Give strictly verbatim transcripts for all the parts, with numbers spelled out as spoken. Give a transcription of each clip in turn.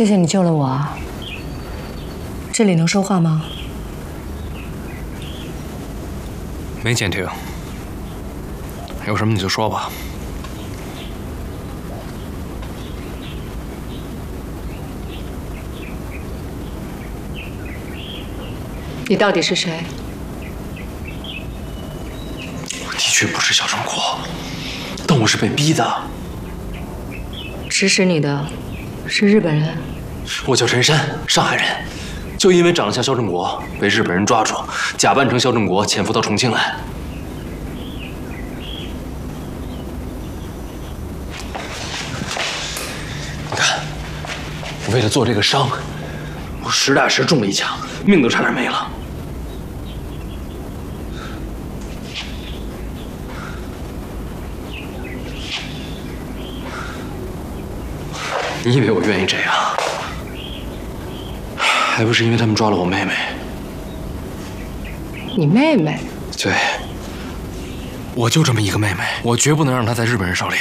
谢谢你救了我啊。这里能说话吗？ 没监听，有什么你就说吧。 你到底是谁？ 我的确不是肖正国，但我是被逼的。 指使你的是日本人。 我叫陈山，上海人，就因为长得像肖正国，被日本人抓住，假扮成肖正国潜伏到重庆来。你看，我为了做这个伤，我实打实中了一枪，命都差点没了。你以为我愿意这样？还不是因为他们抓了我妹妹。 你妹妹？ 对， 我就这么一个妹妹，我绝不能让她在日本人手里。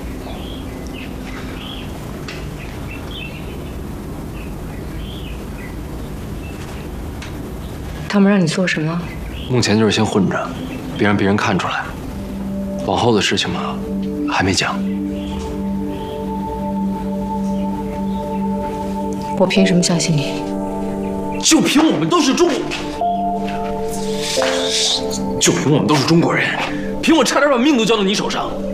他们让你做什么？ 目前就是先混着，别让别人看出来。往后的事情嘛，还没讲。 我凭什么相信你？ 就凭我们都是中国，就凭我们都是中国人，凭我差点把命都交到你手上。